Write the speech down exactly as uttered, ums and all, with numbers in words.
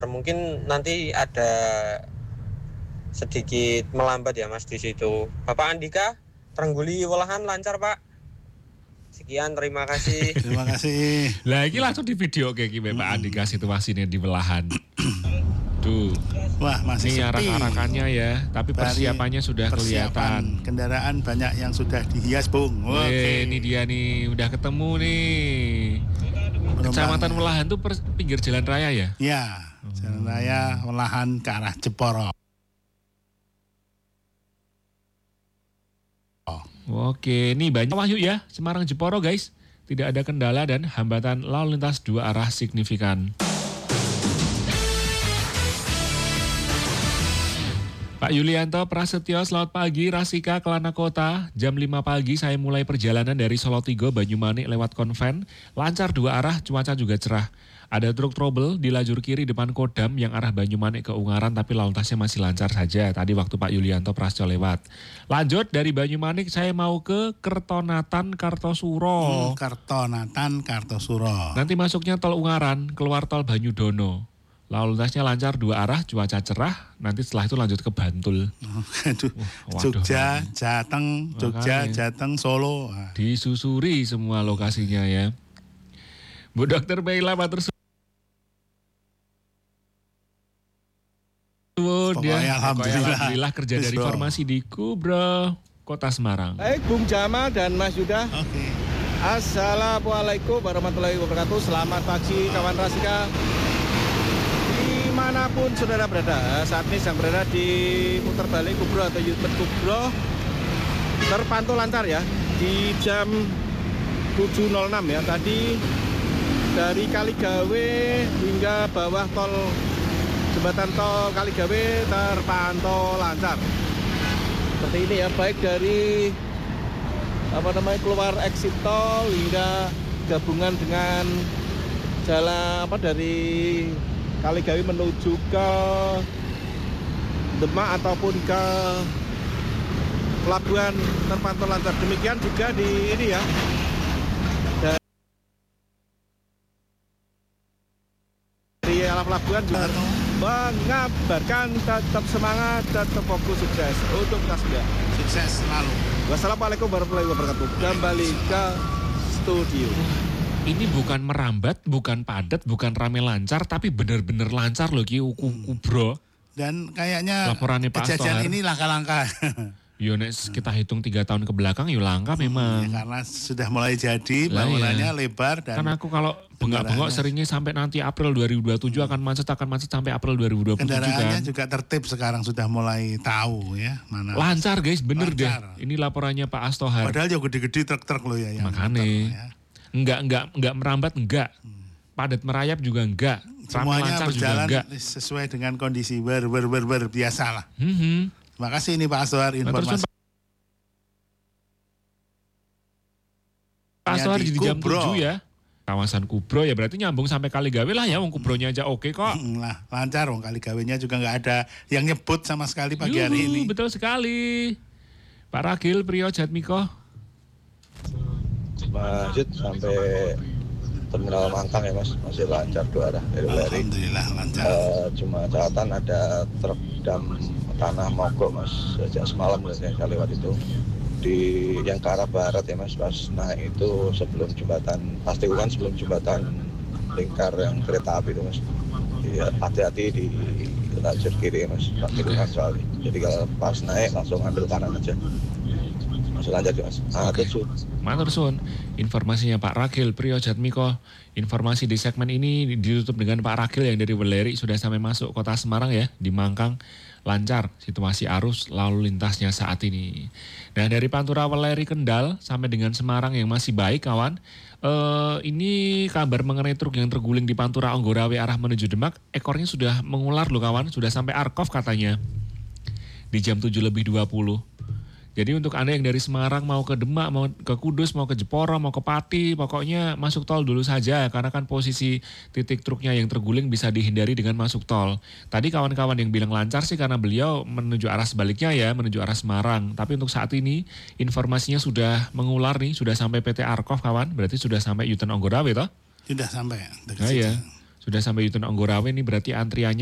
Mungkin nanti ada sedikit melambat ya Mas di situ. Bapak Andika, Trengguli Welahan lancar Pak. Sekian, terima kasih. Terima kasih. Lah iki langsung di video kayak gimana Pak Andika situasinya di Welahan. Tuh. Wah, masih ini arak-arakannya ya, tapi persiapannya sudah persiapan kelihatan. Kendaraan banyak yang sudah dihias, Bung. Oke, okay. Ini dia nih, udah ketemu nih. Kecamatan Welahan tuh per, pinggir jalan raya ya? Iya, jalan raya Welahan ke arah Jeporo. Oke, nih banyak Wahyu ya, Semarang Jeporo guys. Tidak ada kendala dan hambatan lalu lintas dua arah signifikan. Pak Yulianto Prasetyo, selamat pagi. Rasika, Kelana Kota. Jam lima pagi saya mulai perjalanan dari Solotigo, Banyumanik lewat Konven. Lancar dua arah, cuaca juga cerah. Ada truk trouble di lajur kiri depan Kodam yang arah Banyumanik ke Ungaran, tapi lalu lintasnya masih lancar saja. Tadi waktu Pak Yulianto Prasetyo lewat. Lanjut dari Banyumanik saya mau ke Kertonatan Kartosuro. Hmm, Kertonatan Kartosuro. Nanti masuknya tol Ungaran, keluar tol Banyudono. Lalu lintasnya lancar dua arah, cuaca cerah. Nanti setelah itu lanjut ke Bantul. Aduh, uh, Jogja, Jateng, Jogja, Jateng, Solo. Disusuri semua lokasinya ya. Bu Dokter Baila matur suwun ya. Alhamdulillah. Alhamdulillah kerja dari formasi di Kubro, Kota Semarang. Baik, Bung Jamal dan Mas Yuda. Oke. Okay. Assalamualaikum warahmatullahi wabarakatuh. Selamat pagi kawan Rasika. Dimanapun saudara berada, saat ini sedang berada di putar balik Kubro atau U-turn Kubro, terpantau lancar ya di jam tujuh nol enam ya. Tadi dari Kaligawe hingga bawah tol jembatan tol Kaligawe terpantau lancar. Seperti ini ya, baik dari apa namanya keluar exit tol hingga gabungan dengan jalan apa dari Kaligawe menuju ke Demak ataupun ke pelabuhan terpantau lancar. Demikian juga di ini ya. Dari arah pelabuhan juga mengabarkan tetap semangat, tetap fokus, sukses untuk kita semua. Sukses selalu. Wassalamualaikum warahmatullahi wabarakatuh. Kembali ke studio. Ini bukan merambat, bukan padat, bukan rame lancar, tapi benar-benar lancar loh Ki Kubro. Dan kayaknya laporannya Pak kejadian ini langka-langka. Yo nek kita hitung tiga tahun ke belakang yo langka memang. Ya, karena sudah mulai jadi bangunannya iya. lebar dan. Kan aku kalau bengak-bengok seringnya sampai nanti April dua ribu dua puluh tujuh akan macet akan macet sampai April dua ribu dua puluh tujuh kan. Kendaraannya juga tertib sekarang sudah mulai tahu ya mana. Lancar guys, bener lancar. Deh. Ini laporannya Pak Astohar. Padahal ya gede-gede truk-truk loh ya. Makanya. Ya. Enggak enggak enggak merambat enggak. Padat merayap juga enggak. Semuanya lancar berjalan juga enggak. Sesuai dengan kondisi ber ber ber, ber biasa lah. Hmm. Terima kasih ini Pak Astohar informasi. Pak Astohar di, di jam tujuh ya. Kawasan Kubro ya berarti nyambung sampai Kaligawe lah ya. Wong Kubronya aja oke kok. Lah lancar wong Kaligawenya juga nggak ada yang nyebut sama sekali pagi Yuhu, hari ini. Betul sekali. Pak Ragil Priyo Jatmiko. Lanjut sampai Terminal Mangkang ya Mas, masih lancar dua arah dari Weleri. Alhamdulillah lancar. Uh, cuma catatan ada truk dam tanah mogok Mas, sejak semalam saya lewat itu di yang ke arah barat ya Mas, pas naik itu sebelum jembatan pasti kan sebelum jembatan lingkar yang kereta api itu Mas. Iya, hati-hati di lajur kiri ya Mas, kiri kan soalnya. Jadi kalau pas naik langsung ambil kanan aja. Masih lanjut ya Mas. Oke. Matur suwun. Informasinya Pak Ragil Priyo Jatmiko. Informasi di segmen ini ditutup dengan Pak Ragil yang dari Weleri sudah sampai masuk Kota Semarang ya, di Mangkang. Lancar situasi arus lalu lintasnya saat ini. Nah dari Pantura Weleri Kendal sampai dengan Semarang yang masih baik kawan. Uh, ini kabar mengenai truk yang terguling di Pantura Anggorawe arah menuju Demak. Ekornya sudah mengular loh kawan, sudah sampai Arkov katanya. Di jam tujuh lebih dua puluh. Jadi untuk Anda yang dari Semarang mau ke Demak, mau ke Kudus, mau ke Jeporo, mau ke Pati, pokoknya masuk tol dulu saja. Karena kan posisi titik truknya yang terguling bisa dihindari dengan masuk tol. Tadi kawan-kawan yang bilang lancar sih karena beliau menuju arah sebaliknya ya, menuju arah Semarang. Tapi untuk saat ini informasinya sudah mengular nih, sudah sampai P T Arkov kawan. Berarti sudah sampai U-turn Anggorawe toh? Sudah sampai. Nah ya, Sudah sampai U-turn Anggorawe ini berarti antriannya